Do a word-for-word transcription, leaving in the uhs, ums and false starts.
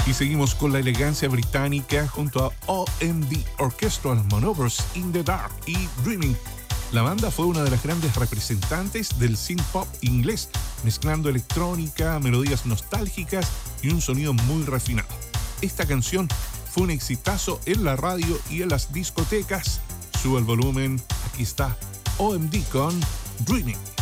Y seguimos con la elegancia británica junto a O M D Orchestral Maneuvers in the Dark y Dreaming. La banda fue una de las grandes representantes del synth pop inglés, mezclando electrónica, melodías nostálgicas y un sonido muy refinado. Esta canción fue un exitazo en la radio y en las discotecas. Sube el volumen, aquí está O M D con Dreaming.